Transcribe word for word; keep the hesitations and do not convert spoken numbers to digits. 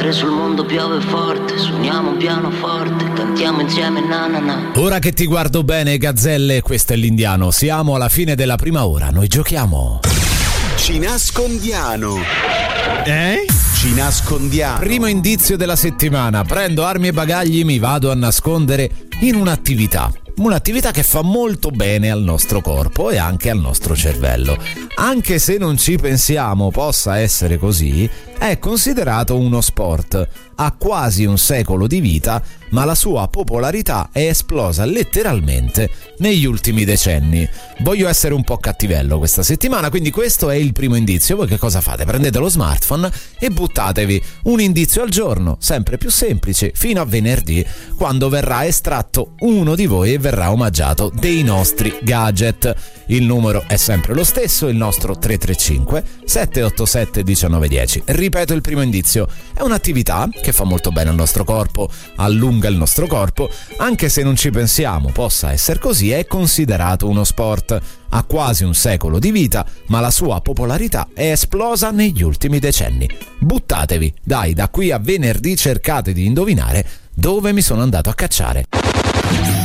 mentre sul mondo piove forte, suoniamo un pianoforte, cantiamo insieme na na na. Ora che ti guardo bene, gazzelle, questo è l'Indiano. Siamo alla fine della prima ora, noi giochiamo. Ci nascondiamo. Eh? Ci nascondiamo. Primo indizio della settimana. Prendo armi e bagagli, mi vado a nascondere in un'attività. Un'attività che fa molto bene al nostro corpo e anche al nostro cervello. Anche se non ci pensiamo possa essere così, è considerato uno sport. Ha quasi un secolo di vita, ma la sua popolarità è esplosa letteralmente negli ultimi decenni. Voglio essere un po' cattivello questa settimana, quindi questo è il primo indizio. Voi che cosa fate? Prendete lo smartphone e buttatevi un indizio al giorno, sempre più semplice, fino a venerdì, quando verrà estratto uno di voi e verrà omaggiato dei nostri gadget. Il numero è sempre lo stesso, il nostro tre tre cinque sette otto sette uno nove uno zero. Ripeto il primo indizio: è un'attività che fa molto bene al nostro corpo, allunga il nostro corpo, anche se non ci pensiamo possa essere così, è considerato uno sport. Ha quasi un secolo di vita, ma la sua popolarità è esplosa negli ultimi decenni. Buttatevi, dai, da qui a venerdì cercate di indovinare dove mi sono andato a cacciare.